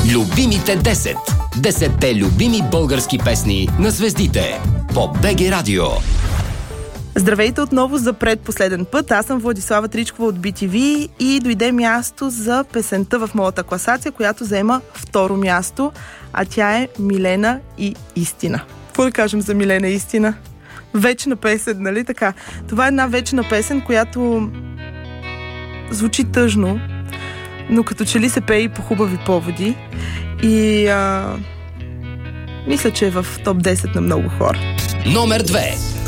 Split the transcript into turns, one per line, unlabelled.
Любимите 10. 10-те любими български песни на звездите по БГ Радио.
Здравейте отново за предпоследен път. Аз съм Владислава Тричкова от BTV и дойде място за песента в моята класация, която заема второ място, а тя е Милена и Истина. Какво да кажем за Милена и Истина? Вечна песен, нали така? Това е една вечна песен, която звучи тъжно, но като че ли се пее и по хубави поводи. И мисля, че е в топ 10 на много хора.
Номер 2.